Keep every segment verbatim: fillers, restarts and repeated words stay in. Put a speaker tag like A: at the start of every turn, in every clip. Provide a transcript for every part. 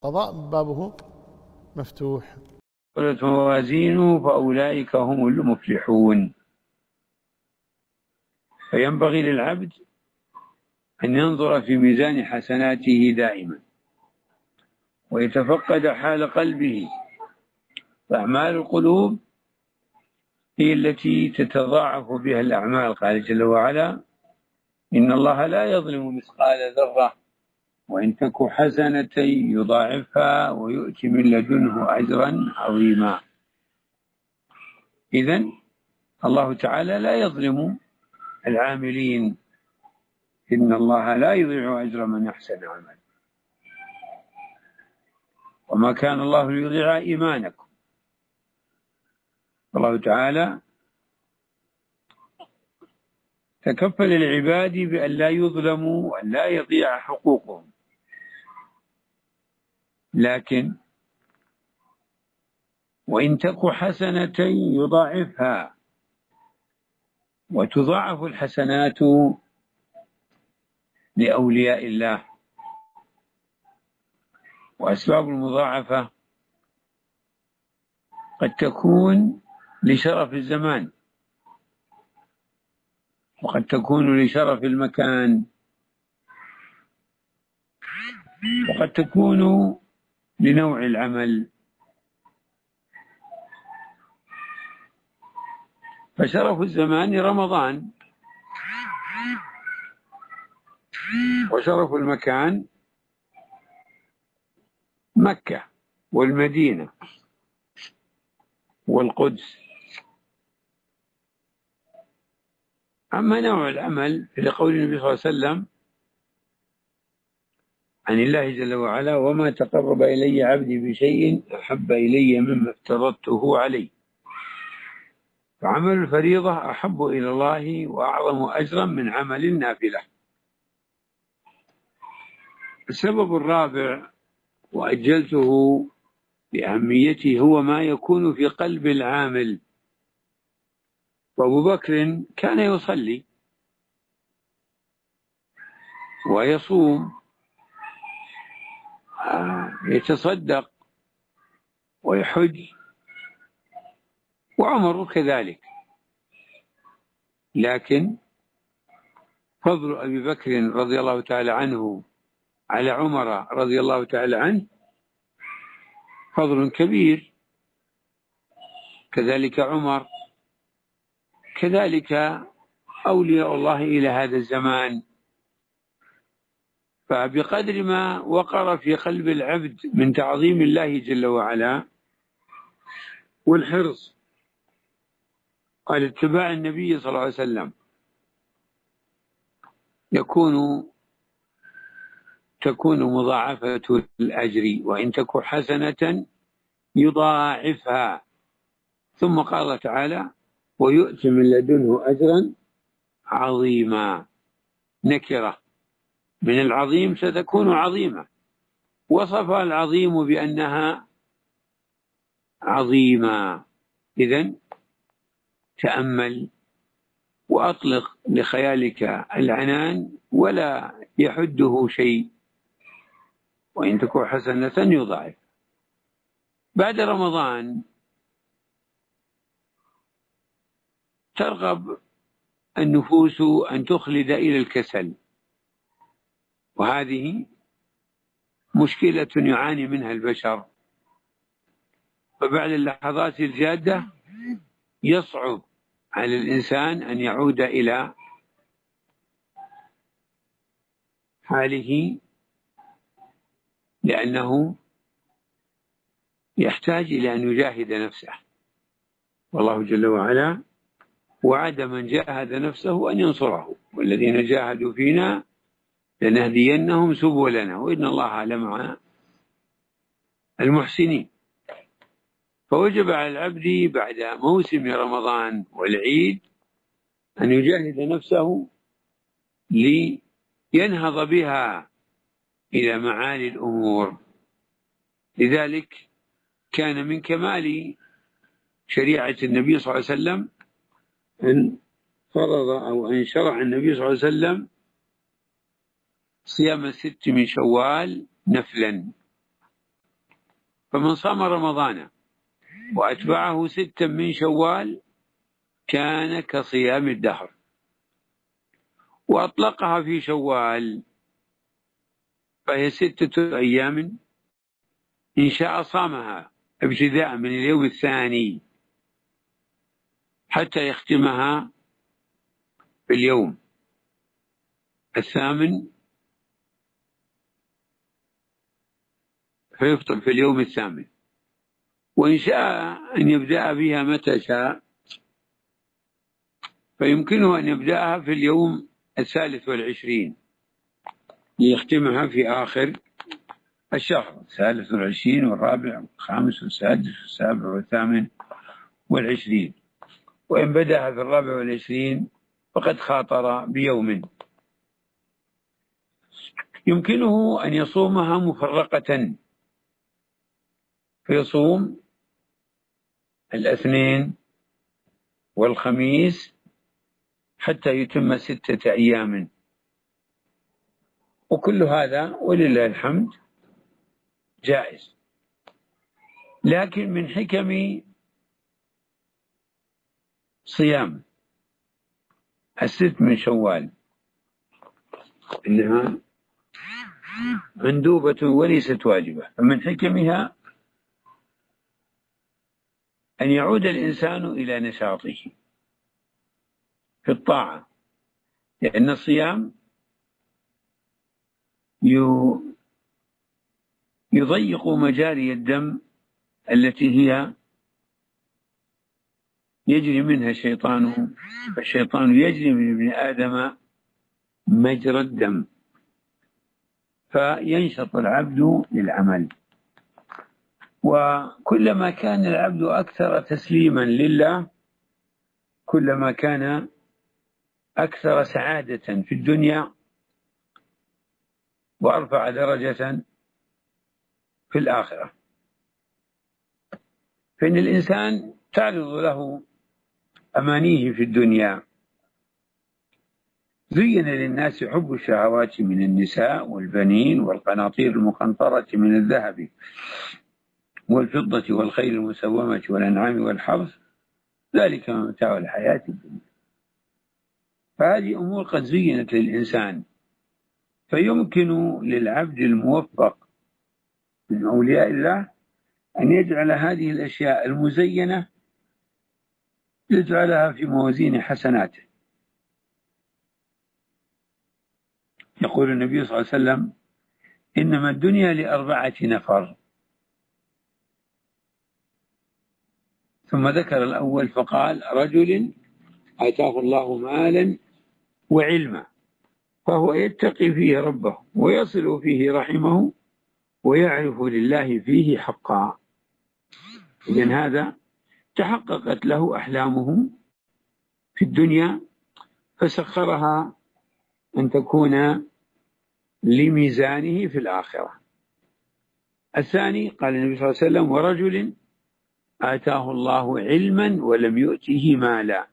A: قضاء بابه مفتوح.
B: ثقلت موازينه فأولئك هم المفلحون. فينبغي للعبد أن ينظر في ميزان حسناته دائما ويتفقد حال قلبه، فأعمال القلوب هي التي تتضاعف بها الأعمال. قال جل وعلا: إن الله لا يظلم مثقال ذرة وإن تك حسنة يضاعفها ويؤتي من لدنه أجرا عظيما. إذن الله تعالى لا يظلم العاملين، إن الله لا يضيع أجر من أحسن عملا. وما كان الله ليضيع إيمانكم. الله تعالى تكفل العباد بأن لا يظلموا وأن لا يضيع حقوقهم، لكن وإن تك حسنة يضاعفها، وتضاعف الحسنات لأولياء الله. وأسباب المضاعفة قد تكون لشرف الزمان، وقد تكون لشرف المكان، وقد تكون لنوع العمل. فشرف الزمان رمضان، وشرف المكان مكة والمدينة والقدس. أما نوع العمل لقول النبي صلى الله عليه وسلم عن الله جل وعلا: وما تقرب إلي عبدي بشيء أحب إلي مما افترضته عليه. فعمل الفريضة أحب إلى الله وأعظم أجرا من عمل النافلة. السبب الرابع وأجلته لأهميته هو ما يكون في قلب العامل. وأبو بكر كان يصلي ويصوم، يتصدق ويحج، وعمر كذلك، لكن فضل أبي بكر رضي الله تعالى عنه على عمر رضي الله تعالى عنه فضل كبير. كذلك عمر، كذلك أولياء الله إلى هذا الزمان. فبقدر ما وقر في قلب العبد من تعظيم الله جل وعلا والحرص على اتباع النبي صلى الله عليه وسلم، يكون تكون مضاعفة الأجر. وإن تك حسنة يضاعفها. ثم قال تعالى: ويؤتي من لدنه أجرا عظيما. نكرة من العظيم ستكون عظيمة، وصف العظيم بأنها عظيمة. إذن تأمل وأطلق لخيالك العنان ولا يحده شيء. وإن تكون حسنة يضاعف. بعد رمضان ترغب النفوس أن تخلد إلى الكسل، وهذه مشكلة يعاني منها البشر. فبعد اللحظات الجادة يصعب على الإنسان أن يعود إلى حاله، لأنه يحتاج إلى أن يجاهد نفسه. والله جل وعلا وعد من جاهد نفسه أن ينصره: والذين جاهدوا فينا لنهدينهم سبلنا وإن الله لمع المحسنين. فوجب على العبد بعد موسم رمضان والعيد أن يجاهد نفسه لينهض بها إلى معالي الأمور. لذلك كان من كمال شريعة النبي صلى الله عليه وسلم أن فرض أو أن شرع النبي صلى الله عليه وسلم صيام الست من شوال نفلا. فمن صام رمضان وأتبعه ستا من شوال كان كصيام الدهر. وأطلقها في شوال فهي ستة أيام إن شاء صامها ابتداء من اليوم الثاني حتى يختمها في اليوم الثامن، فيفطر في اليوم الثامن. وإن شاء أن يبدأ بها متى شاء فيمكنه أن يبدأها في اليوم الثالث والعشرين ليختمها في آخر الشهر، الثالث والعشرين والرابع والخامس والسادس والسابع والثامن والعشرين. وإن بدأها في الرابع والعشرين فقد خاطر بيوم. يمكنه أن يصومها مفرقة، فيصوم الاثنين والخميس حتى يتم ستة أيام. وكل هذا ولله الحمد جائز. لكن من حكم صيام الست من شوال إنها مندوبة وليست واجبة، فمن حكمها أن يعود الإنسان إلى نشاطه في الطاعة، لأن الصيام يضيق مجاري الدم التي هي يجري منها الشيطان، فالشيطان يجري من ابن آدم مجرى الدم، فينشط العبد للعمل. وكلما كان العبد أكثر تسليما لله كلما كان أكثر سعادة في الدنيا وأرفع درجة في الآخرة. فإن الإنسان تعرض له أمانيه في الدنيا. زين للناس حب الشهوات من النساء والبنين والقناطير المقنطرة من الذهب والفضة والخيل المسومة والأنعام والحرث ذلك متاع الحياة الدنيا. فهذه أمور قد زينت للإنسان، فيمكن للعبد الموفق من أولياء الله أن يجعل هذه الأشياء المزينة يجعلها في موازين حسناته. يقول النبي صلى الله عليه وسلم: إنما الدنيا لأربعة نفر. ثم ذكر الأول فقال: رجل آتاه الله مالا وعلما فهو يتقي فيه ربه ويصل فيه رحمه ويعرف لله فيه حقا. إذن هذا تحققت له أحلامه في الدنيا فسخرها أن تكون لميزانه في الآخرة. الثاني قال النبي صلى الله عليه وسلم: ورجل آتاه الله علما ولم يؤته مالا.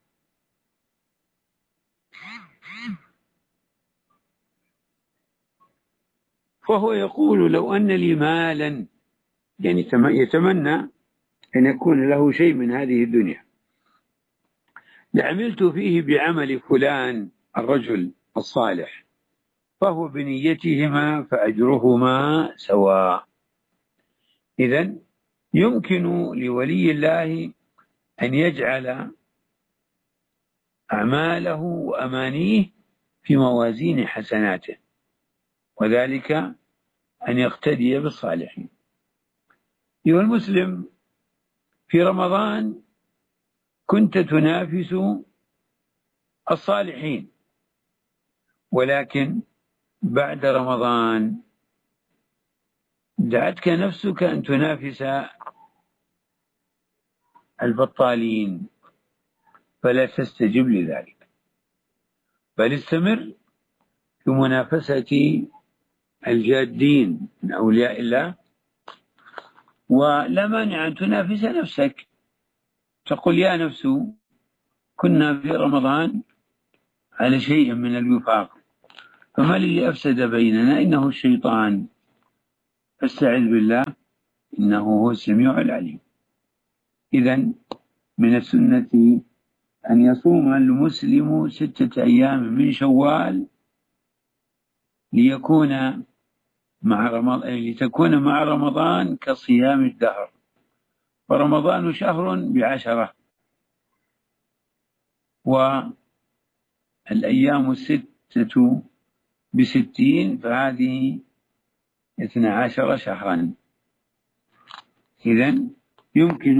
B: فهو يقول: لو أن لي مالا، يعني يتمنى أن يكون له شيء من هذه الدنيا، لعملت فيه بعمل فلان الرجل الصالح، فهو بنيتهما فأجرهما سواء. إذن يمكن لولي الله أن يجعل أعماله وأمانيه في موازين حسناته، وذلك أن يقتدي بالصالحين. أيها المسلم، في رمضان كنت تنافس الصالحين، ولكن بعد رمضان دعتك نفسك أن تنافس البطالين، فلا تستجب لذلك، بل استمر في منافسة الجادين من أولياء الله. ولا مانع أن تنافس نفسك، تقول: يا نفس كنا في رمضان على شيء من الوفاق، فما الذي أفسد بيننا؟ إنه الشيطان، فاستعذ بالله إنه هو السميع العليم. إذن من السنة أن يصوم المسلم ستة أيام من شوال ليكون مع رمضان لتكون مع رمضان كصيام الدهر، فرمضان شهر بعشرة، والأيام الستة بستين، فهذه اثنا عشر شهرا. إذن يمكن